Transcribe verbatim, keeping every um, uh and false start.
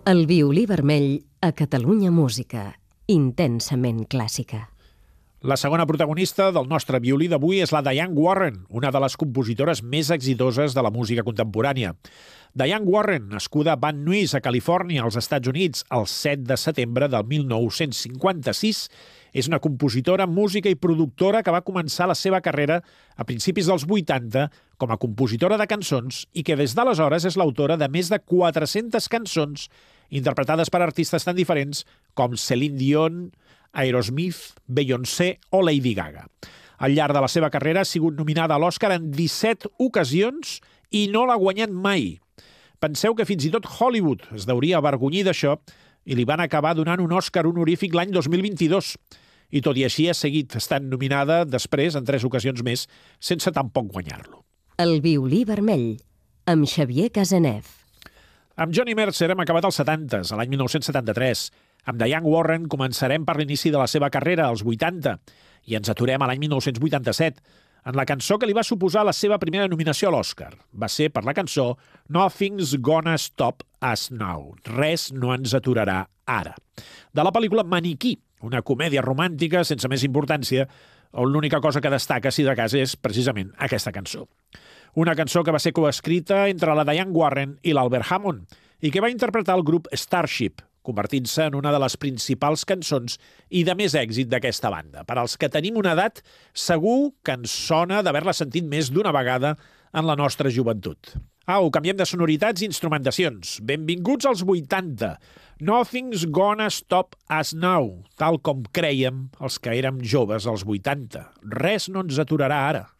El violí vermell a Catalunya Música, intensament clàssica. La segona protagonista del nostre violí d'avui és la Diane Warren, una de les compositores més exitoses de la música contemporània. Diane Warren, nascuda a Van Nuys, a Califòrnia, als Estats Units, el set de setembre del mil nou-cents cinquanta-sis, és una compositora, música i productora que va començar la seva carrera a principis dels vuitanta com a compositora de cançons i que des d'aleshores és l'autora de més de quatre-centes cançons interpretades per artistes tan diferents com Celine Dion, Aerosmith, Beyoncé o Lady Gaga. Al llarg de la seva carrera ha sigut nominada a l'Oscar en disset ocasions i no l'ha guanyat mai. Penseu que fins i tot Hollywood es deuria avergonyir d'això i li van acabar donant un Òscar honorífic l'any dos mil vint-i-dos. I tot i així ha seguit estant nominada després en tres ocasions més, sense tampoc guanyar-lo. El violí vermell, amb Xavier Casanev. Amb Johnny Mercer hem acabat als setantes, a l'any mil nou-cents setanta-tres. Amb Diane Warren començarem per l'inici de la seva carrera, als vuitanta, i ens aturem a l'any mil nou-cents vuitanta-set, en la cançó que li va suposar la seva primera nominació a l'Oscar. Va ser per la cançó Nothing's Gonna Stop Us Now. Res no ens aturarà ara. De la pel·lícula Maniquí, una comèdia romàntica sense més importància, on l'única cosa que destaca, si de cas, és precisament aquesta cançó. Una cançó que va ser coescrita entre la Diane Warren i l'Albert Hammond i que va interpretar el grup Starship, convertint-se en una de les principals cançons i de més èxit d'aquesta banda. Per als que tenim una edat, segur que ens sona d'haver-la sentit més d'una vegada en la nostra joventut. Au, canviem de sonoritats i instrumentacions. Benvinguts als vuitanta. Nothing's Gonna Stop Us Now, tal com crèiem els que érem joves als vuitanta. Res no ens aturarà ara.